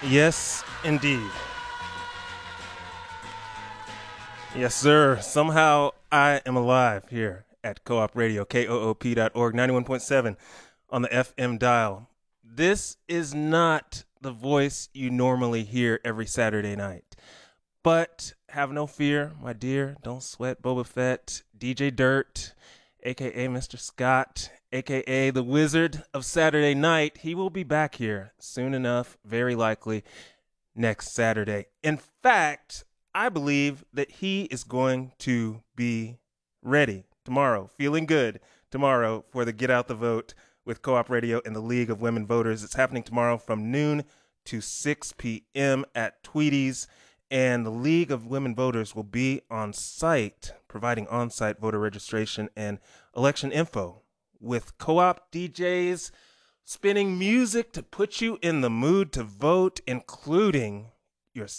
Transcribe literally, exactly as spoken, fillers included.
Yes, indeed. Yes, sir. Somehow I am alive here at Co-op Radio, K O O P dot org, ninety-one point seven on the F M dial. This is not the voice you normally hear every Saturday night. But have no fear, my dear. Don't sweat, Boba Fett. D J Dirt, a k a. Mister Scott, a k a the Wizard of Saturday Night. He will be back here soon enough, very likely, next Saturday. In fact, I believe that he is going to be ready tomorrow, feeling good tomorrow for the Get Out the Vote with Co-op Radio and the League of Women Voters. It's happening tomorrow from noon to six p.m. at Tweety's, and the League of Women Voters will be on site, providing on-site voter registration and election info with co-op D Js spinning music to put you in the mood to vote, including